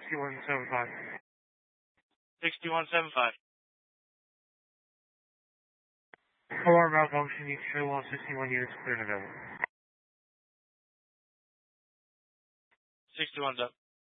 6175. 6175. Alarm malfunction, each show all 61 units clear and available. 61 up.